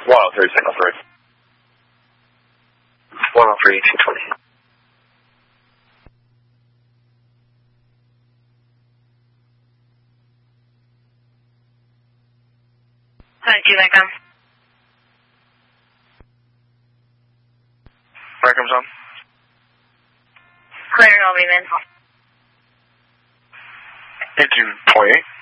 103, signal 3. 103, 220. Hi, G-Vacom. Vacom's on. Clear, I'll be in. 1828.